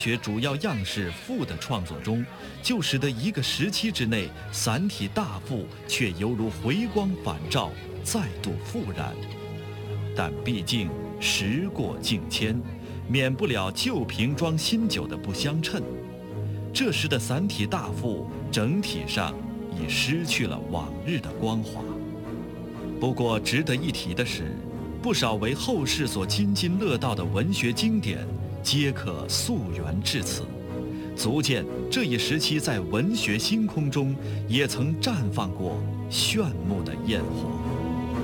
学主要样式赋的创作中，就使得一个时期之内，散体大赋却犹如回光返照，再度复燃。但毕竟时过境迁，免不了旧瓶装新酒的不相称。这时的散体大赋整体上已失去了往日的光华。不过值得一提的是，不少为后世所津津乐道的文学经典，皆可溯源至此，足见这一时期在文学星空中也曾绽放过炫目的焰火。